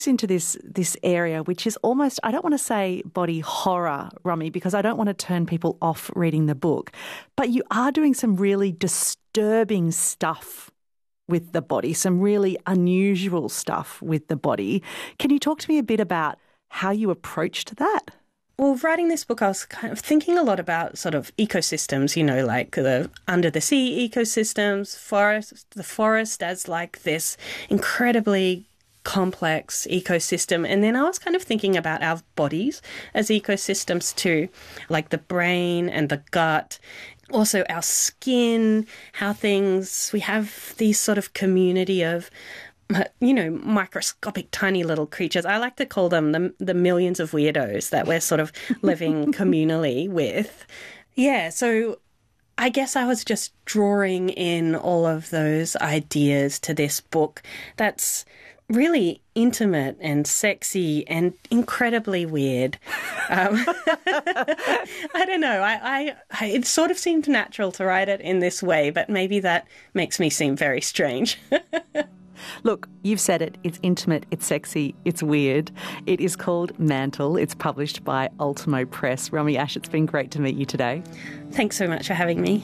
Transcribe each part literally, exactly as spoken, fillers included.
into this this area, which is almost, I don't want to say body horror, Romy, because I don't want to turn people off reading the book, but you are doing some really disturbing stuff with the body, some really unusual stuff with the body. Can you talk to me a bit about how you approached that? Well, writing this book, I was kind of thinking a lot about sort of ecosystems, you know, like the under the sea ecosystems, forest, the forest as like this incredibly complex ecosystem. And then I was kind of thinking about our bodies as ecosystems too, like the brain and the gut, also our skin, how things, we have these sort of community of, you know, microscopic tiny little creatures. I like to call them the, the millions of weirdos that we're sort of living communally with. Yeah, so I guess I was just drawing in all of those ideas to this book that's really intimate and sexy and incredibly weird. Um, I don't know. I, I, I it sort of seemed natural to write it in this way, but maybe that makes me seem very strange. Look, you've said it. It's intimate, it's sexy, it's weird. It is called Mantle. It's published by Ultimo Press. Romy Ash, it's been great to meet you today. Thanks so much for having me.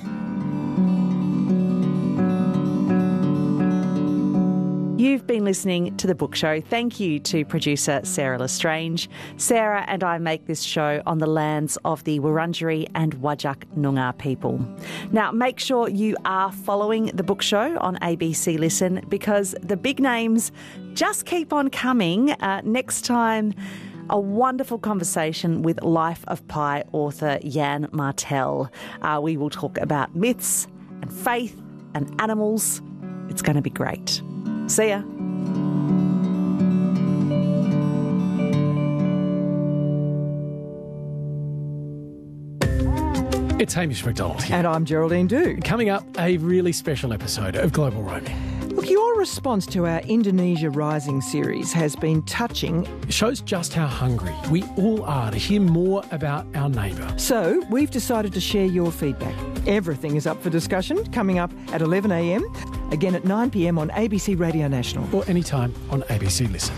You've been listening to The Book Show. Thank you to producer Sarah Lestrange. Sarah and I make this show on the lands of the Wurundjeri and Whadjuk Noongar people. Now, make sure you are following The Book Show on A B C Listen, because the big names just keep on coming. Uh, next time, a wonderful conversation with Life of Pi author Jan Martel. Uh, we will talk about myths and faith and animals. It's going to be great. See ya. It's Hamish McDonald here. And I'm Geraldine Doo. Coming up, a really special episode of Global Roaming. Look, your response to our Indonesia Rising series has been touching. It shows just how hungry we all are to hear more about our neighbour. So we've decided to share your feedback. Everything is up for discussion, coming up at eleven a m, again at nine p m on A B C Radio National. Or anytime on A B C Listen.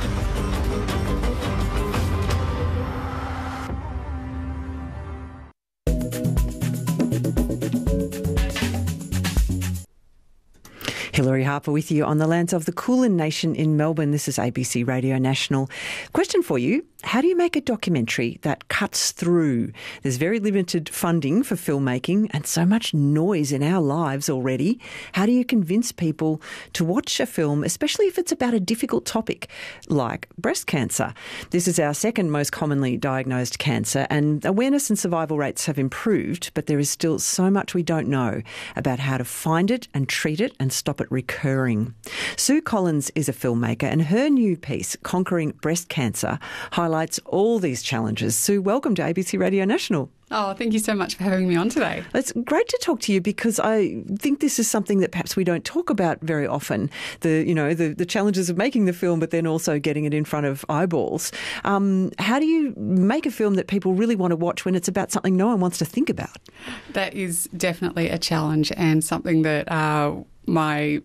Hilary Harper with you on the lands of the Kulin Nation in Melbourne. This is A B C Radio National. Question for you. How do you make a documentary that cuts through? There's very limited funding for filmmaking and so much noise in our lives already. How do you convince people to watch a film, especially if it's about a difficult topic like breast cancer? This is our second most commonly diagnosed cancer, and awareness and survival rates have improved, but there is still so much we don't know about how to find it and treat it and stop it recurring. Sue Collins is a filmmaker, and her new piece, Conquering Breast Cancer, highlights all these challenges. Sue, welcome to A B C Radio National. Oh, thank you so much for having me on today. It's great to talk to you, because I think this is something that perhaps we don't talk about very often. The, you know, the, the challenges of making the film, but then also getting it in front of eyeballs. Um, how do you make a film that people really want to watch when it's about something no one wants to think about? That is definitely a challenge, and something that uh, my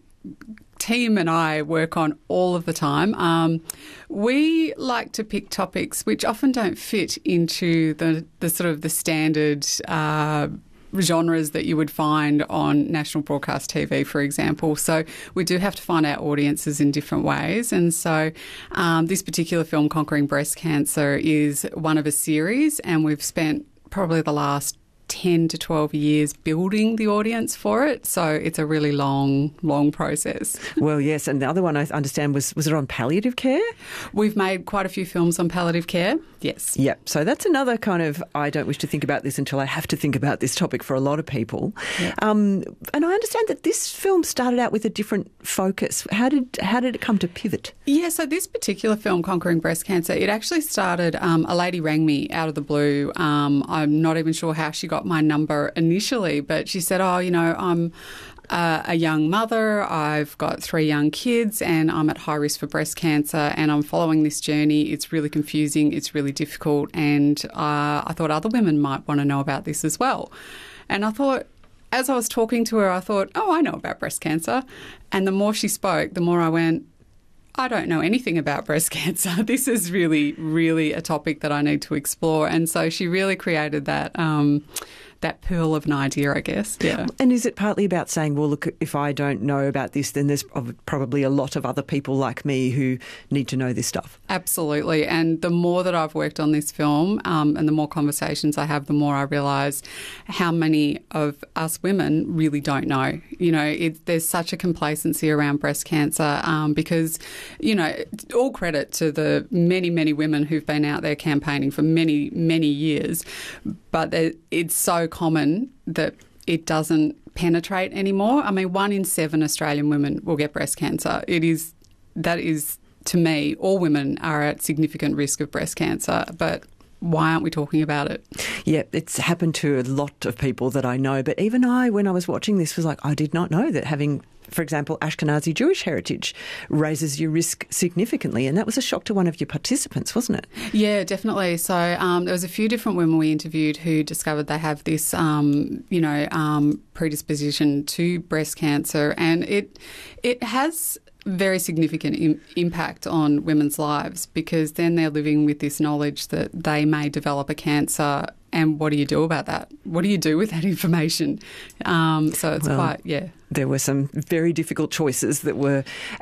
team and I work on all of the time. Um, we like to pick topics which often don't fit into the, the sort of the standard uh, genres that you would find on national broadcast T V, for example. So we do have to find our audiences in different ways. And so um, this particular film, Conquering Breast Cancer, is one of a series, and we've spent probably the last ten to twelve years building the audience for it. So it's a really long, long process. Well, yes. And the other one I understand was, was it on palliative care? We've made quite a few films on palliative care. Yes. Yep. So that's another kind of, I don't wish to think about this until I have to think about this topic for a lot of people. Yep. Um, and I understand that this film started out with a different focus. How did how did it come to pivot? Yeah, so this particular film, Conquering Breast Cancer, it actually started, um, a lady rang me out of the blue. Um, I'm not even sure how she got my number initially, but she said, oh, you know, I'm uh, a young mother, I've got three young kids, and I'm at high risk for breast cancer, and I'm following this journey. It's really confusing, it's really difficult, and uh, I thought other women might want to know about this as well. And I thought, as I was talking to her, I thought, oh, I know about breast cancer. And the more she spoke, the more I went, I don't know anything about breast cancer. This is really, really a topic that I need to explore. And so she really created that um, that pearl of an idea, I guess. Yeah. And is it partly about saying, well, look, if I don't know about this, then there's probably a lot of other people like me who need to know this stuff? Absolutely. And the more that I've worked on this film um, and the more conversations I have, the more I realise how many of us women really don't know. You know, it, there's such a complacency around breast cancer um, because, you know, all credit to the many, many women who've been out there campaigning for many, many years, but it's so common that it doesn't penetrate anymore. I mean, one in seven Australian women will get breast cancer. It is, that is, to me, all women are at significant risk of breast cancer, but why aren't we talking about it? Yeah, it's happened to a lot of people that I know, but even I, when I was watching this, was like, I did not know that having, for example, Ashkenazi Jewish heritage raises your risk significantly, and that was a shock to one of your participants, wasn't it? Yeah, definitely. So um, there was a few different women we interviewed who discovered they have this, um, you know, um, predisposition to breast cancer, and it it has very significant im- impact on women's lives because then they're living with this knowledge that they may develop a cancer. And what do you do about that? What do you do with that information? Um, so it's well, quite, yeah. There were some very difficult choices that were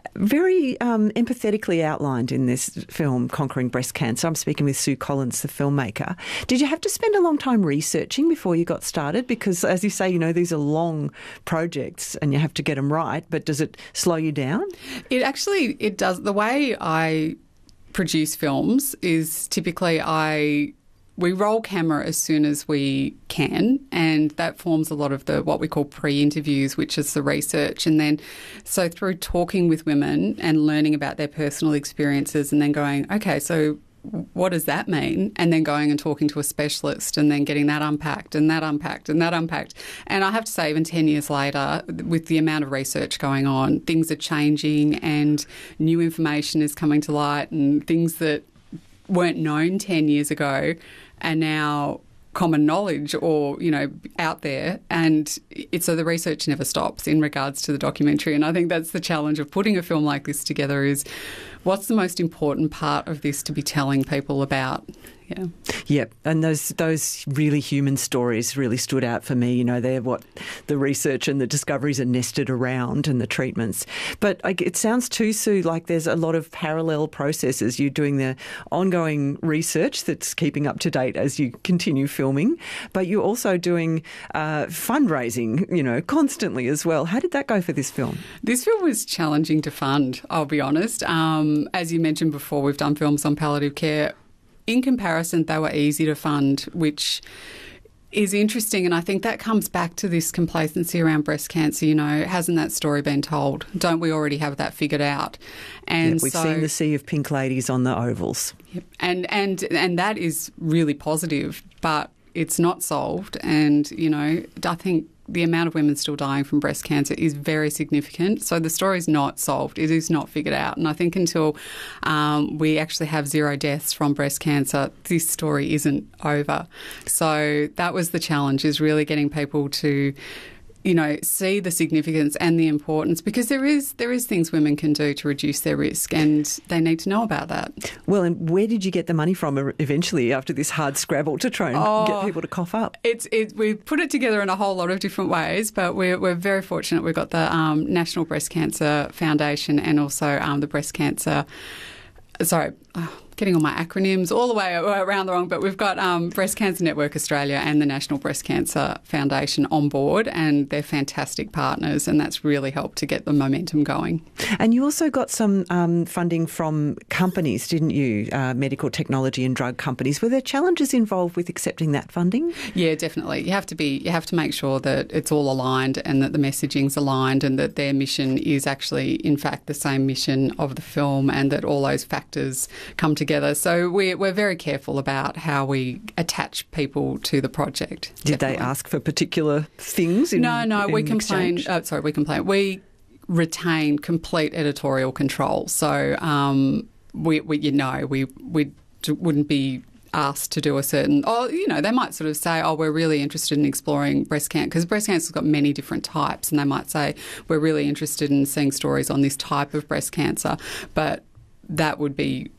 very um, empathetically outlined in this film, Conquering Breast Cancer. I'm speaking with Sue Collins, the filmmaker. Did you have to spend a long time researching before you got started? Because, as you say, you know, these are long projects and you have to get them right, but does it slow you down? It actually, it does. The way I produce films is typically I... We roll camera as soon as we can, and that forms a lot of the what we call pre-interviews, which is the research. And then so through talking with women and learning about their personal experiences and then going, okay, so what does that mean? And then going and talking to a specialist and then getting that unpacked and that unpacked and that unpacked. And I have to say, even ten years later, with the amount of research going on, things are changing and new information is coming to light and things that weren't known ten years ago are now common knowledge or, you know, out there. And it, so the research never stops in regards to the documentary. And I think that's the challenge of putting a film like this together is what's the most important part of this to be telling people about? Yeah. Yep. And those those really human stories really stood out for me. You know, they're what the research and the discoveries are nested around and the treatments. But it sounds too, Sue, like there's a lot of parallel processes. You're doing the ongoing research that's keeping up to date as you continue filming, but you're also doing uh, fundraising, you know, constantly as well. How did that go for this film? This film was challenging to fund, I'll be honest. Um, as you mentioned before, we've done films on palliative care. In comparison, they were easy to fund, which is interesting. And I think that comes back to this complacency around breast cancer. You know, hasn't that story been told? Don't we already have that figured out? And yeah, we've so, seen the sea of pink ladies on the ovals. Yep. And, and, and that is really positive, but it's not solved. And, you know, I think the amount of women still dying from breast cancer is very significant. So the story is not solved. It is not figured out. And I think until um, we actually have zero deaths from breast cancer, this story isn't over. So that was the challenge, is really getting people to, you know, see the significance and the importance, because there is there is things women can do to reduce their risk, and they need to know about that. Well, and where did you get the money from eventually after this hard scrabble to try and oh, get people to cough up? It's it, we put it together in a whole lot of different ways, but we're we're very fortunate. We've got the um, National Breast Cancer Foundation and also um, the Breast Cancer. Sorry. Oh, getting all my acronyms all the way around the wrong, but we've got um, Breast Cancer Network Australia and the National Breast Cancer Foundation on board, and they're fantastic partners, and that's really helped to get the momentum going. And you also got some um, funding from companies, didn't you? Uh, medical technology and drug companies. Were there challenges involved with accepting that funding? Yeah, definitely. You have to be. You have to make sure that it's all aligned and that the messaging's aligned and that their mission is actually, in fact, the same mission of the film, and that all those factors come together. Together. So we're, we're very careful about how we attach people to the project. Did definitely. they ask for particular things? In, no, no, in we complain. Uh, sorry, we complain. We retain complete editorial control. So um, we, we, you know, we we wouldn't be asked to do a certain, or, you know, they might sort of say, oh, we're really interested in exploring breast cancer, because breast cancer's got many different types, and they might say, we're really interested in seeing stories on this type of breast cancer, but that would be